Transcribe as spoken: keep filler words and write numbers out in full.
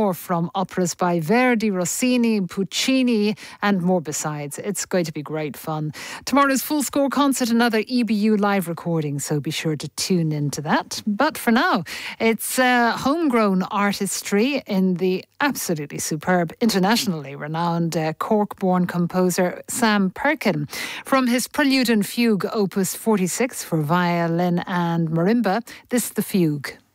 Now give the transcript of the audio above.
more from operas by Verdi, Rossini, Puccini, and more besides. It's going to be great fun. Tomorrow's Full Score concert, another E B U live recording, so be sure to tune into that. But for now, it's uh, homegrown artistry in the absolutely superb, internationally renowned uh, Cork-born composer Sam Perkin. From his Prelude and Fugue, Opus forty-six for violin and marimba, this is the Fugue.